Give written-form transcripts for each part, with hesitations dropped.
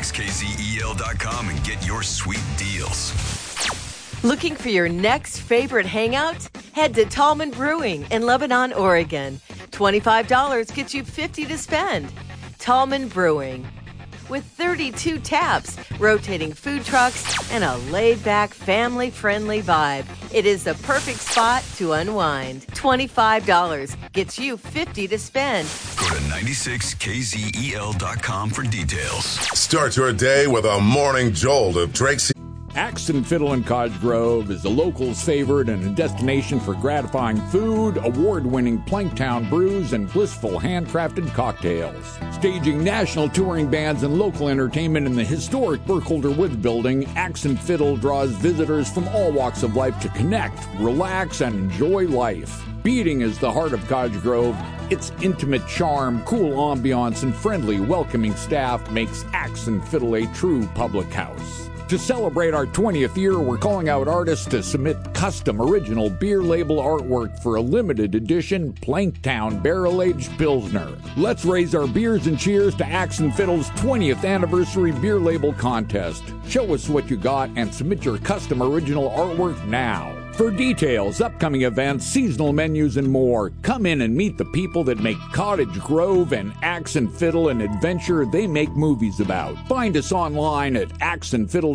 96kzel.com and get your sweet deals. Looking for your next favorite hangout? Head to Tallman Brewing in Lebanon, Oregon. $25 gets you $50 to spend. Tallman Brewing. With 32 taps, rotating food trucks, and a laid-back, family-friendly vibe, it is the perfect spot to unwind. $25 gets you $50 to spend. Go to 96kzel.com for details. Start your day with a morning jolt of Tracy. Axe and Fiddle in Cottage Grove is the locals' favorite and a destination for gratifying food, award-winning Planktown brews, and blissful handcrafted cocktails. Staging national touring bands and local entertainment in the historic Burkholder Woods building, Axe and Fiddle draws visitors from all walks of life to connect, relax, and enjoy life. Beating is the heart of Cottage Grove. Its intimate charm, cool ambiance, and friendly, welcoming staff makes Axe and Fiddle a true public house. To celebrate our 20th year, we're calling out artists to submit custom original beer label artwork for a limited edition Planktown Barrel-Aged Pilsner. Let's raise our beers and cheers to Axe and Fiddle's 20th anniversary beer label contest. Show us what you got and submit your custom original artwork now. For details, upcoming events, seasonal menus, and more, come in and meet the people that make Cottage Grove and Axe and Fiddle an adventure they make movies about. Find us online at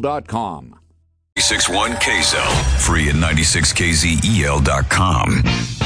axeandfiddle.com. 961 KZEL. Free at 96kzel.com.